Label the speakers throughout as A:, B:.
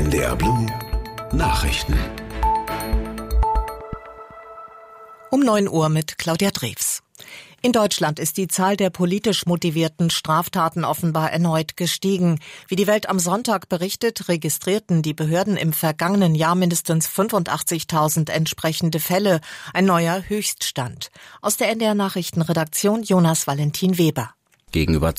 A: NDR Blue Nachrichten.
B: Um 9 Uhr mit Claudia Drews. In Deutschland ist die Zahl der politisch motivierten Straftaten offenbar erneut gestiegen. Wie die Welt am Sonntag berichtet, registrierten die Behörden im vergangenen Jahr mindestens 85.000 entsprechende Fälle. Ein neuer Höchststand. Aus der NDR Nachrichtenredaktion Jonas Valentin Weber.
C: Gegenüber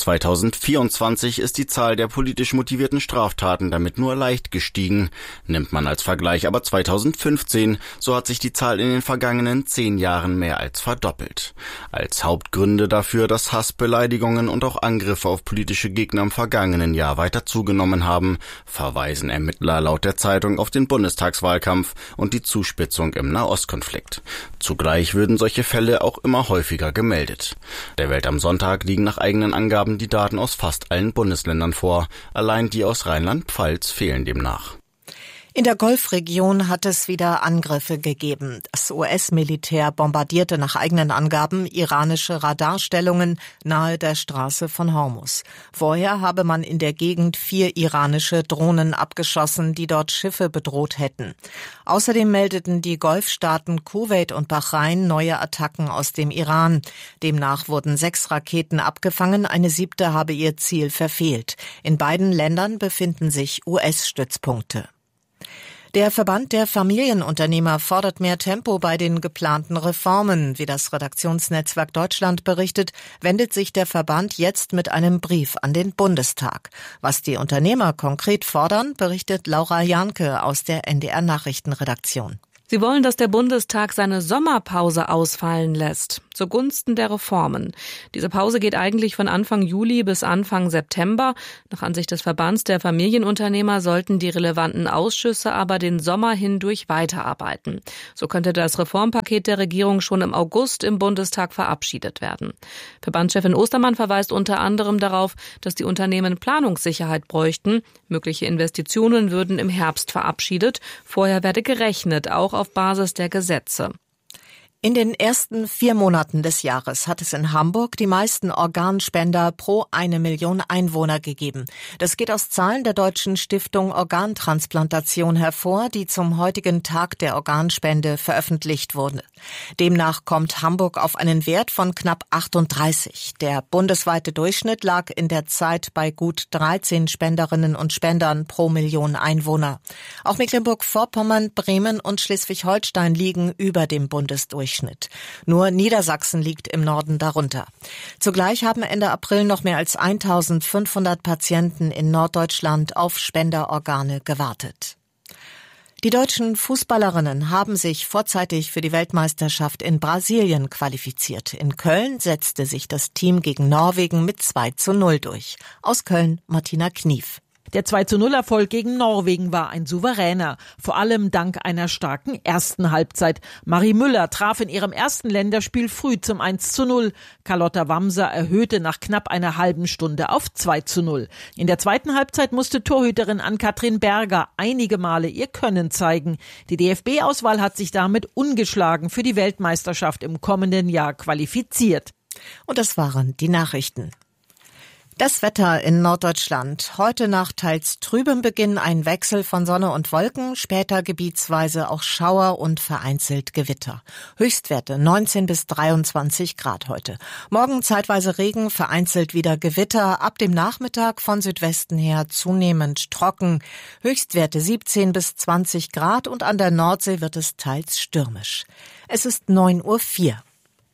C: 2024 ist die Zahl der politisch motivierten Straftaten damit nur leicht gestiegen. Nimmt man als Vergleich aber 2015, so hat sich die Zahl in den vergangenen 10 Jahren mehr als verdoppelt. Als Hauptgründe dafür, dass Hass, Beleidigungen und auch Angriffe auf politische Gegner im vergangenen Jahr weiter zugenommen haben, verweisen Ermittler laut der Zeitung auf den Bundestagswahlkampf und die Zuspitzung im Nahostkonflikt. Zugleich würden solche Fälle auch immer häufiger gemeldet. Der Welt am Sonntag liegen nach eigenen Angaben die Daten aus fast allen Bundesländern vor. Allein die aus Rheinland-Pfalz fehlen demnach.
B: In der Golfregion hat es wieder Angriffe gegeben. Das US-Militär bombardierte nach eigenen Angaben iranische Radarstellungen nahe der Straße von Hormuz. Vorher habe man in der Gegend 4 iranische Drohnen abgeschossen, die dort Schiffe bedroht hätten. Außerdem meldeten die Golfstaaten Kuwait und Bahrain neue Attacken aus dem Iran. Demnach wurden 6 Raketen abgefangen, eine 7. habe ihr Ziel verfehlt. In beiden Ländern befinden sich US-Stützpunkte. Der Verband der Familienunternehmer fordert mehr Tempo bei den geplanten Reformen. Wie das Redaktionsnetzwerk Deutschland berichtet, wendet sich der Verband jetzt mit einem Brief an den Bundestag. Was die Unternehmer konkret fordern, berichtet Laura Janke aus der NDR Nachrichtenredaktion.
D: Sie wollen, dass der Bundestag seine Sommerpause ausfallen lässt, zugunsten der Reformen. Diese Pause geht eigentlich von Anfang Juli bis Anfang September. Nach Ansicht des Verbands der Familienunternehmer sollten die relevanten Ausschüsse aber den Sommer hindurch weiterarbeiten. So könnte das Reformpaket der Regierung schon im August im Bundestag verabschiedet werden. Verbandschefin Ostermann verweist unter anderem darauf, dass die Unternehmen Planungssicherheit bräuchten. Mögliche Investitionen würden im Herbst verabschiedet. Vorher werde gerechnet, auch auf Basis der Gesetze.
B: In den ersten 4 Monaten des Jahres hat es in Hamburg die meisten Organspender pro 1 Million Einwohner gegeben. Das geht aus Zahlen der Deutschen Stiftung Organtransplantation hervor, die zum heutigen Tag der Organspende veröffentlicht wurde. Demnach kommt Hamburg auf einen Wert von knapp 38. Der bundesweite Durchschnitt lag in der Zeit bei gut 13 Spenderinnen und Spendern pro Million Einwohner. Auch Mecklenburg-Vorpommern, Bremen und Schleswig-Holstein liegen über dem Bundesdurchschnitt. Nur Niedersachsen liegt im Norden darunter. Zugleich haben Ende April noch mehr als 1.500 Patienten in Norddeutschland auf Spenderorgane gewartet. Die deutschen Fußballerinnen haben sich vorzeitig für die Weltmeisterschaft in Brasilien qualifiziert. In Köln setzte sich das Team gegen Norwegen mit 2:0 durch. Aus Köln Martina Knief.
E: Der 2:0-Erfolg gegen Norwegen war ein souveräner, vor allem dank einer starken ersten Halbzeit. Marie Müller traf in ihrem ersten Länderspiel früh zum 1:0. Carlotta Wamser erhöhte nach knapp einer halben Stunde auf 2:0. In der zweiten Halbzeit musste Torhüterin Ann-Kathrin Berger einige Male ihr Können zeigen. Die DFB-Auswahl hat sich damit ungeschlagen für die Weltmeisterschaft im kommenden Jahr qualifiziert.
B: Und das waren die Nachrichten. Das Wetter in Norddeutschland. Heute nach teils trübem Beginn ein Wechsel von Sonne und Wolken, später gebietsweise auch Schauer und vereinzelt Gewitter. Höchstwerte 19 bis 23 Grad heute. Morgen zeitweise Regen, vereinzelt wieder Gewitter, ab dem Nachmittag von Südwesten her zunehmend trocken. Höchstwerte 17 bis 20 Grad und an der Nordsee wird es teils stürmisch. Es ist 9:04 Uhr.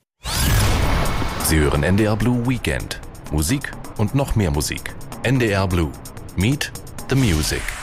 A: Sie hören NDR Blue Weekend. Musik und noch mehr Musik. NDR Blue. Meet the Music.